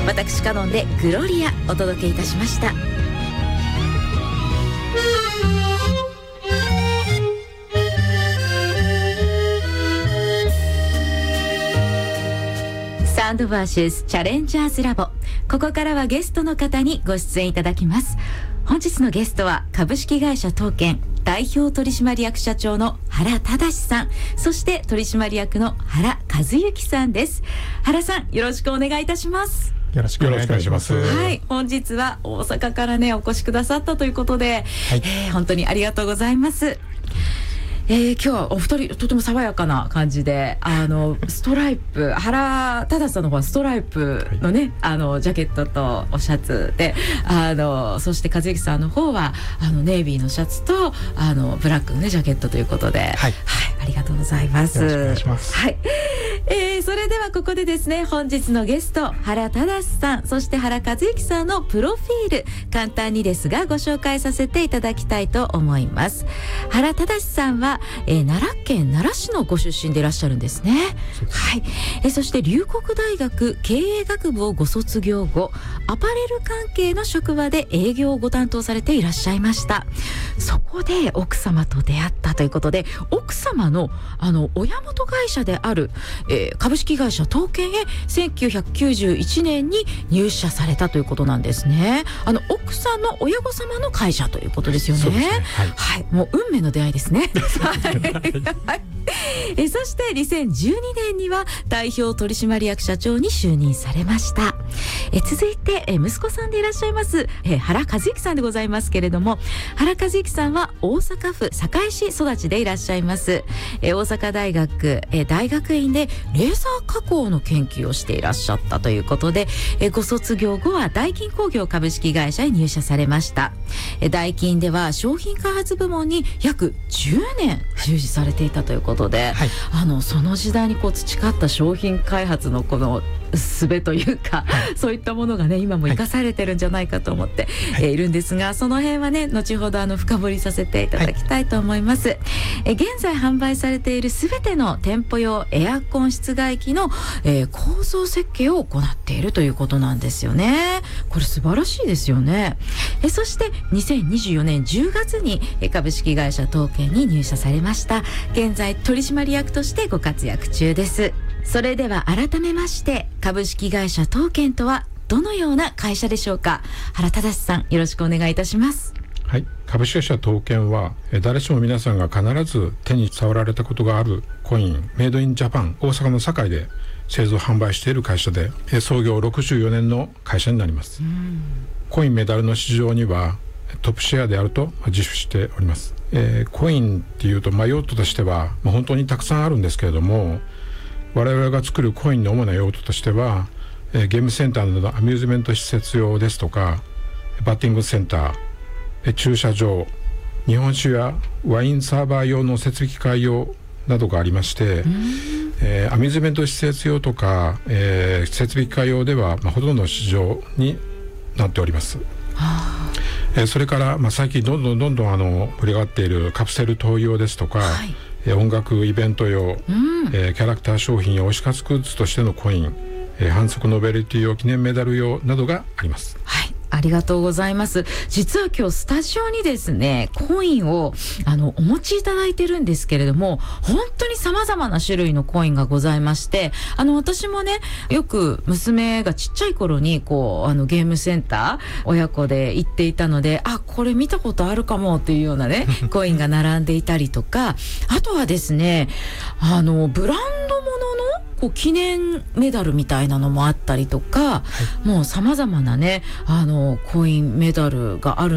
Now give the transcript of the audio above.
私カノンでグロリアお届けいたしました。サウンドバーシスチャレンジャーズラボ、ここからはゲストの方にご出演いただきます。本日のゲストは株式会社東建代表取締役社長の原忠さん、そして取締役の原和幸さんです。原さん、よろしくお願いいたします。 よろしくお願いいたします。 はい、本日は大阪からねお越しくださったということで、 はい、 本当にありがとうございます。今日はお二人とても爽やかな感じで、ストライプ、原忠さんの方はストライプのね、ジャケットとおシャツで、そして和幸さんの方はネイビーのシャツとブラックのねジャケットということで、はい、ありがとうございます。 よろしくお願いします。 はい、それではここでですね、本日のゲスト原忠さん、そして原和幸さんのプロフィール、簡単にですがご紹介させていただきたいと思います。原忠さんは奈良県奈良市のご出身でいらっしゃるんですね。はい。そして龍谷大学経営学部をご卒業後、アパレル関係の職場で営業をご担当されていらっしゃいました。そこで奥様と出会ったということで、奥様の親元会社である、株式会社東建へ1991年に入社されたということなんですね。奥さんの親御様の会社ということですよね。 そうですね。はい。 はい、もう運命の出会いですね。そして2012年には代表取締役社長に就任されました。続いて息子さんでいらっしゃいます原和幸さんでございますけれども、原和幸さんは大阪府堺市育ちでいらっしゃいます。大阪大学大学院でレーザー加工の研究をしていらっしゃったということで、ご卒業後はダイキン工業株式会社へ入社されました。ダイキンでは商品開発部門に約10年従事されていたということで、はい、その時代に培った商品開発のこの術というか、はい、そういったものがね今も生かされてるんじゃないかと思って、いるんですが、その辺はね後ほど深掘りさせていただきたいと思います。現在販売されているすべての店舗用エアコン室外機の、構造設計を行っているということなんですよね。これ素晴らしいですよね。そして2024年10月に株式会社東建に入社されました。現在取締役としてご活躍中です。それでは改めまして、株式会社東建とはどのような会社でしょうか。原忠さん、よろしくお願いいたします。 はい、株式会社東建は誰しも皆さんが必ず手に触られたことがあるコインメイドインジャパン、大阪の堺で製造販売している会社で、創業64年の会社になります。コインメダルの市場にはトップシェアであると自負しております。コインっていうと用途としては本当にたくさんあるんですけれども、我々が作るコインの主な用途としては、ゲームセンターなどのアミューズメント施設用ですとか、バッティングセンター、駐車場、日本酒やワインサーバー用の設備機械用などがありまして、アミューズメント施設用とか、設備機械用では、ほとんどの市場になっております。それから、最近どんどん盛り上がっているカプセルトイ用ですとか、はい、音楽イベント用、キャラクター商品や推し活グッズとしてのコイン、反則ノベルティ用、記念メダル用などがあります。 はい、ありがとうございます。実は今日スタジオにですねコインをお持ちいただいてるんですけれども、本当に様々な種類のコインがございまして、私もねよく娘がちっちゃい頃にゲームセンター親子で行っていたので、これ見たことあるかもっていうようなねコインが並んでいたりとか、あとはですねブランドものの記念メダルみたいなのもあったりとか、もう様々なねコインメダルがある